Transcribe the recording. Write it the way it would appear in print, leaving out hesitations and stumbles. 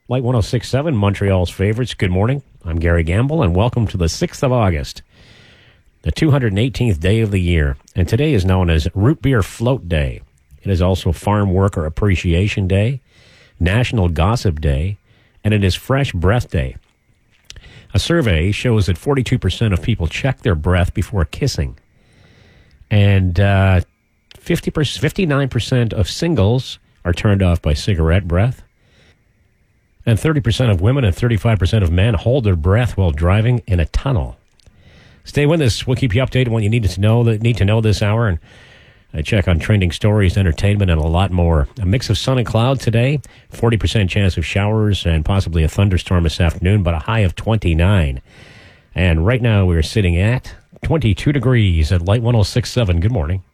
Light 106.7, Montreal's favorites. Good morning. I'm Gary Gamble, and welcome to the 6th of August, the 218th day of the year. And today is known as Root Beer Float Day. It is also Farm Worker Appreciation Day, National Gossip Day, and it is Fresh Breath Day. A survey shows that 42% of people check their breath before kissing. And 59% of singles are turned off by cigarette breath. And 30% of women and 35% of men hold their breath while driving in a tunnel. Stay with us. We'll keep you updated on what you need to know this hour. And I check on trending stories, entertainment, and a lot more. A mix of sun and cloud today. 40% chance of showers and possibly a thunderstorm this afternoon, but a high of 29. And right now we're sitting at 22 degrees at Light 106.7. Good morning.